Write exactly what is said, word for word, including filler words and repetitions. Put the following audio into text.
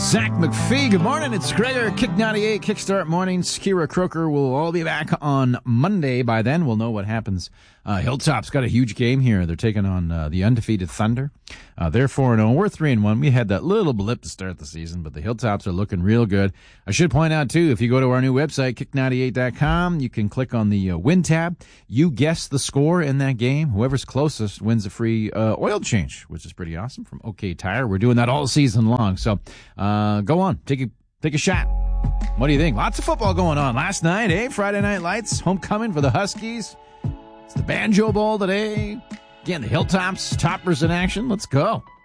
Zach McPhee, good morning. It's Gregor, Kick ninety-eight, Kickstart Mornings. Kira Croker will all be back on Monday. By then, we'll know what happens. Uh, Hilltop's got a huge game here. They're taking on uh, the undefeated Thunder. Uh, they're four and oh. We're three and one. We had that little blip to start the season, but the Hilltops are looking real good. I should point out, too, if you go to our new website, kick ninety-eight dot com, you can click on the uh, Win tab. You guess the score in that game. Whoever's closest wins a free uh, oil change, which is pretty awesome from OK Tire. We're doing that all season long. So uh, go on. Take a, take a shot. What do you think? Lots of football going on last night, eh? Friday Night Lights, homecoming for the Huskies. It's the Banjo Bowl today. Again, the Hilltops, toppers in action. Let's go.